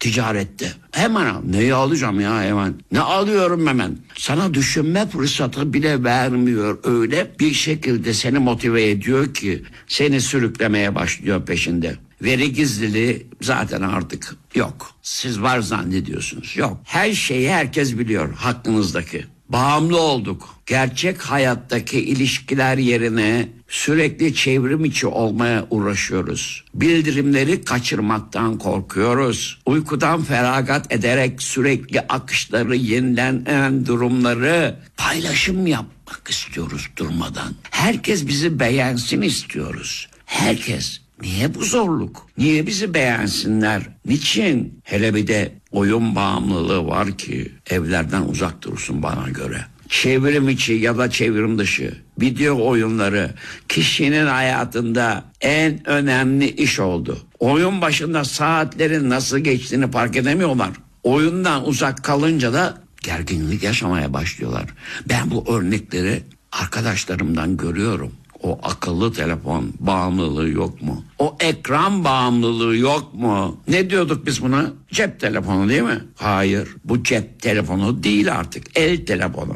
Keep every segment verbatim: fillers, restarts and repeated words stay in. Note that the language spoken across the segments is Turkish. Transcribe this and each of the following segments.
ticarette. Hemen al. Neyi alacağım ya hemen? Ne alıyorum hemen? Sana düşünme fırsatı bile vermiyor. Öyle bir şekilde seni motive ediyor ki seni sürüklemeye başlıyor peşinde. Veri gizliliği zaten artık yok. Siz var zannediyorsunuz. Yok. Her şeyi herkes biliyor hakkınızdaki. Bağımlı olduk. Gerçek hayattaki ilişkiler yerine sürekli çevrim içi olmaya uğraşıyoruz. Bildirimleri kaçırmaktan korkuyoruz. Uykudan feragat ederek sürekli akışları, yenilenen durumları paylaşım yapmak istiyoruz durmadan. Herkes bizi beğensin istiyoruz. Herkes. Niye bu zorluk? Niye bizi beğensinler? Niçin? Hele bir de oyun bağımlılığı var ki evlerden uzak dursun bana göre. Çevrim içi ya da çevrim dışı video oyunları kişinin hayatında en önemli iş oldu. Oyun başında saatlerin nasıl geçtiğini fark edemiyorlar. Oyundan uzak kalınca da gerginlik yaşamaya başlıyorlar. Ben bu örnekleri arkadaşlarımdan görüyorum. O akıllı telefon bağımlılığı yok mu? O ekran bağımlılığı yok mu? Ne diyorduk biz buna? Cep telefonu değil mi? Hayır, bu cep telefonu değil artık. El telefonu.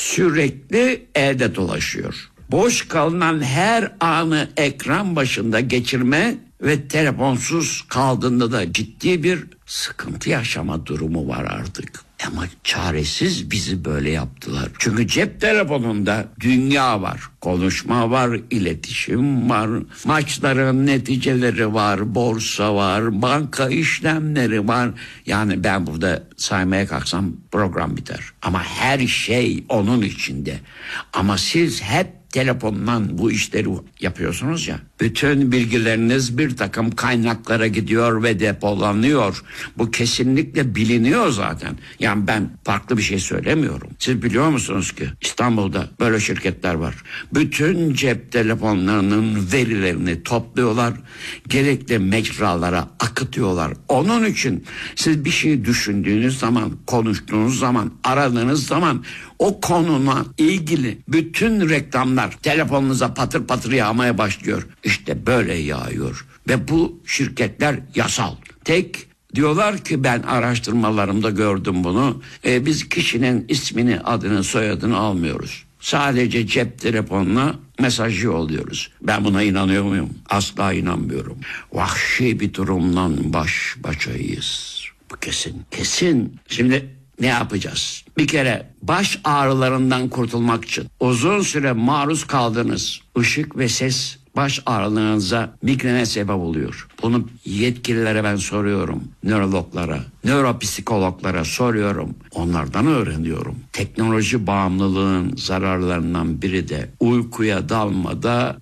Sürekli elde dolaşıyor. Boş kalınan her anı ekran başında geçirme ve telefonsuz kaldığında da ciddi bir sıkıntı yaşama durumu var artık. Ama çaresiz bizi böyle yaptılar. Çünkü cep telefonunda dünya var. Konuşma var, iletişim var. Maçların neticeleri var, borsa var, banka işlemleri var. Yani ben burada saymaya kalksam program biter. Ama her şey onun içinde. Ama siz hep telefondan bu işleri yapıyorsunuz ya. Bütün bilgileriniz bir takım kaynaklara gidiyor ve depolanıyor. Bu kesinlikle biliniyor zaten. Yani ben farklı bir şey söylemiyorum. Siz biliyor musunuz ki İstanbul'da böyle şirketler var. Bütün cep telefonlarının verilerini topluyorlar. Gerekli mecralara akıtıyorlar. Onun için siz bir şey düşündüğünüz zaman, konuştuğunuz zaman, aradığınız zaman o konuna ilgili bütün reklamlar telefonunuza patır patır yağmaya başlıyor. İşte böyle yağıyor. Ve bu şirketler yasal. Tek diyorlar ki ben araştırmalarımda gördüm bunu. E, biz kişinin ismini, adını, soyadını almıyoruz. Sadece cep telefonuna mesaj yolluyoruz. Ben buna inanıyor muyum? Asla inanmıyorum. Vahşi bir durumdan baş başayız. Bu kesin. Kesin. Şimdi ne yapacağız? Bir kere baş ağrılarından kurtulmak için uzun süre maruz kaldığınız ışık ve ses baş ağrılarınıza, migrene sebep oluyor. Bunu yetkililere ben soruyorum. Nörologlara, nöropsikologlara soruyorum. Onlardan öğreniyorum. Teknoloji bağımlılığın zararlarından biri de uykuya dalmada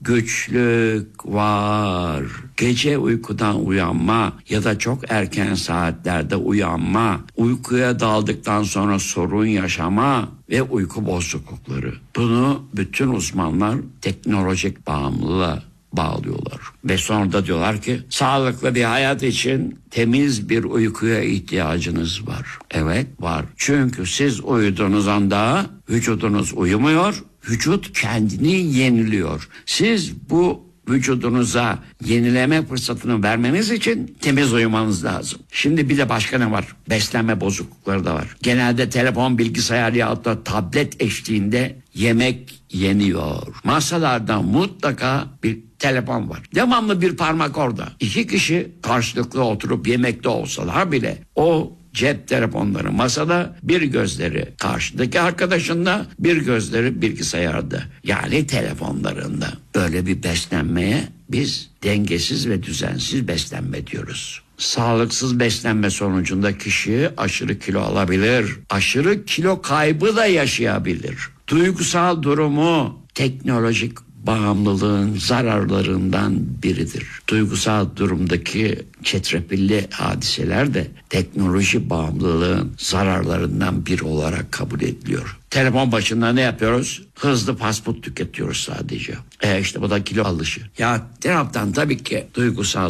güçlük var. Gece uykudan uyanma ya da çok erken saatlerde uyanma, uykuya daldıktan sonra sorun yaşama ve uyku bozuklukları. Bunu bütün uzmanlar teknolojik bağımlılığa bağlıyorlar. Ve sonra da diyorlar ki sağlıklı bir hayat için temiz bir uykuya ihtiyacınız var. Evet var. Çünkü siz uyuduğunuz anda vücudunuz uyumuyor, vücut kendini yeniliyor. Siz bu vücudunuza yenileme fırsatını vermeniz için temiz uyumanız lazım. Şimdi bir de başka ne var? Beslenme bozuklukları da var. Genelde telefon, bilgisayar ya da tablet eşliğinde yemek yeniyor. Masalarda mutlaka bir telefon var. Devamlı bir parmak orada. İki kişi karşılıklı oturup yemekte olsalar bile o cep telefonları masada, bir gözleri karşıdaki arkadaşında, bir gözleri bilgisayarda. Yani telefonlarında. Böyle bir beslenmeye biz dengesiz ve düzensiz beslenme diyoruz. Sağlıksız beslenme sonucunda kişi aşırı kilo alabilir. Aşırı kilo kaybı da yaşayabilir. Duygusal durumu teknolojik bağımlılığın zararlarından biridir. Duygusal durumdaki çetrefilli hadiseler de teknoloji bağımlılığın zararlarından biri olarak kabul ediliyor. Telefon başında ne yapıyoruz? Hızlı fast food tüketiyoruz sadece. E işte bu da kilo alışı. Ya taraftan tabii ki duygusal